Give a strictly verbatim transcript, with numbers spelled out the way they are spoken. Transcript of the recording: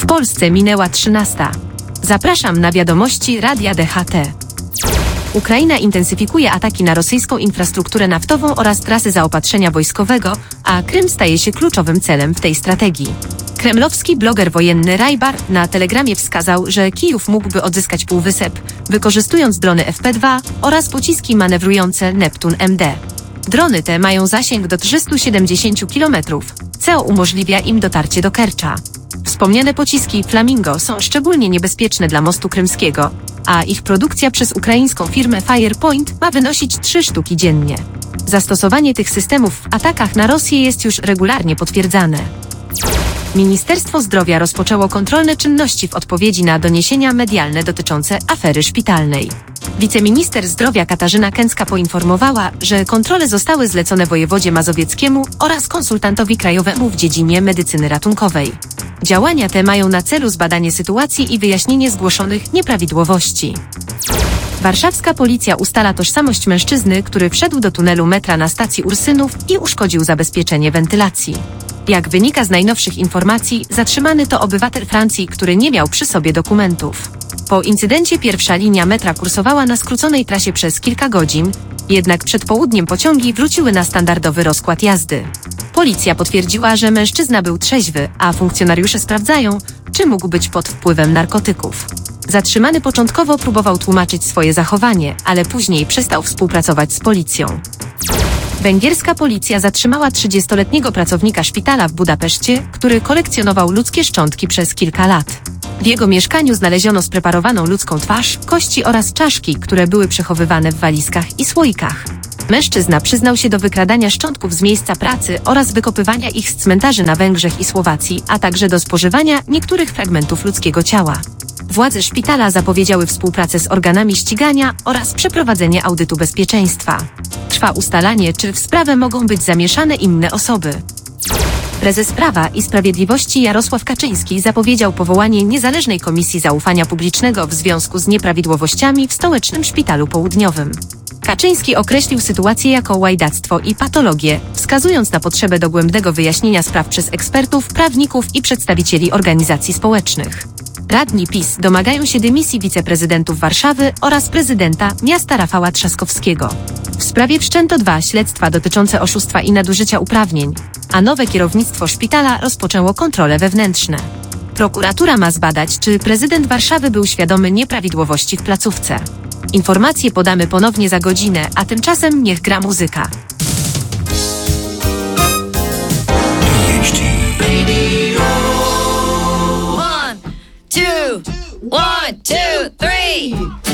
W Polsce minęła trzynasta. Zapraszam na wiadomości Radia D H T. Ukraina intensyfikuje ataki na rosyjską infrastrukturę naftową oraz trasy zaopatrzenia wojskowego, a Krym staje się kluczowym celem w tej strategii. Kremlowski bloger wojenny Rajbar na Telegramie wskazał, że Kijów mógłby odzyskać półwysep, wykorzystując drony F P dwa oraz pociski manewrujące Neptun M D. Drony te mają zasięg do trzystu siedemdziesięciu kilometrów, co umożliwia im dotarcie do Kercza. Wspomniane pociski Flamingo są szczególnie niebezpieczne dla mostu krymskiego, a ich produkcja przez ukraińską firmę Firepoint ma wynosić trzy sztuki dziennie. Zastosowanie tych systemów w atakach na Rosję jest już regularnie potwierdzane. Ministerstwo Zdrowia rozpoczęło kontrolne czynności w odpowiedzi na doniesienia medialne dotyczące afery szpitalnej. Wiceminister zdrowia Katarzyna Kęcka poinformowała, że kontrole zostały zlecone wojewodzie mazowieckiemu oraz konsultantowi krajowemu w dziedzinie medycyny ratunkowej. Działania te mają na celu zbadanie sytuacji i wyjaśnienie zgłoszonych nieprawidłowości. Warszawska policja ustala tożsamość mężczyzny, który wszedł do tunelu metra na stacji Ursynów i uszkodził zabezpieczenie wentylacji. Jak wynika z najnowszych informacji, zatrzymany to obywatel Francji, który nie miał przy sobie dokumentów. Po incydencie pierwsza linia metra kursowała na skróconej trasie przez kilka godzin, jednak przed południem pociągi wróciły na standardowy rozkład jazdy. Policja potwierdziła, że mężczyzna był trzeźwy, a funkcjonariusze sprawdzają, czy mógł być pod wpływem narkotyków. Zatrzymany początkowo próbował tłumaczyć swoje zachowanie, ale później przestał współpracować z policją. Węgierska policja zatrzymała trzydziestoletniego pracownika szpitala w Budapeszcie, który kolekcjonował ludzkie szczątki przez kilka lat. W jego mieszkaniu znaleziono spreparowaną ludzką twarz, kości oraz czaszki, które były przechowywane w walizkach i słoikach. Mężczyzna przyznał się do wykradania szczątków z miejsca pracy oraz wykopywania ich z cmentarzy na Węgrzech i Słowacji, a także do spożywania niektórych fragmentów ludzkiego ciała. Władze szpitala zapowiedziały współpracę z organami ścigania oraz przeprowadzenie audytu bezpieczeństwa. Trwa ustalanie, czy w sprawę mogą być zamieszane inne osoby. Prezes Prawa i Sprawiedliwości Jarosław Kaczyński zapowiedział powołanie niezależnej komisji zaufania publicznego w związku z nieprawidłowościami w Stołecznym Szpitalu Południowym. Kaczyński określił sytuację jako łajdactwo i patologię, wskazując na potrzebę dogłębnego wyjaśnienia spraw przez ekspertów, prawników i przedstawicieli organizacji społecznych. Radni PiS domagają się dymisji wiceprezydentów Warszawy oraz prezydenta miasta Rafała Trzaskowskiego. W sprawie wszczęto dwa śledztwa dotyczące oszustwa i nadużycia uprawnień, a nowe kierownictwo szpitala rozpoczęło kontrole wewnętrzne. Prokuratura ma zbadać, czy prezydent Warszawy był świadomy nieprawidłowości w placówce. Informacje podamy ponownie za godzinę, a tymczasem niech gra muzyka. One, two, one, two, three.